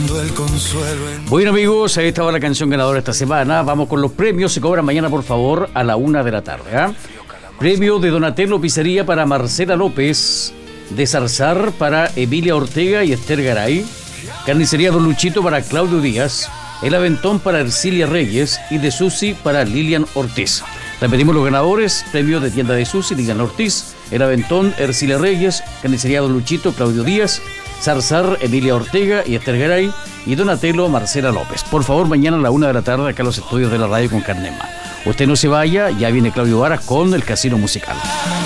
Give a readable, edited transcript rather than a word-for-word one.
Bueno amigos, ahí estaba la canción ganadora esta semana. Vamos con los premios, se cobran mañana por favor a la 1 de la tarde, ¿eh? Premio de Donatello Pizzería para Marcela López, de Zarzar para Emilia Ortega y Esther Garay, Carnicería Don Luchito para Claudio Díaz, El Aventón para Ercilia Reyes y de Susi para Lilian Ortiz. Repetimos los ganadores: premio de tienda de Susi, Lilian Ortiz; El Aventón, Ercilia Reyes; Carnicería Don Luchito, Claudio Díaz; Zarzar, Emilia Ortega y Esther Garay; y Donatello, Marcela López. Por favor, mañana a la 1 de la tarde acá en los estudios de la radio con Carnema. Usted no se vaya, ya viene Claudio Varas con el Casino Musical.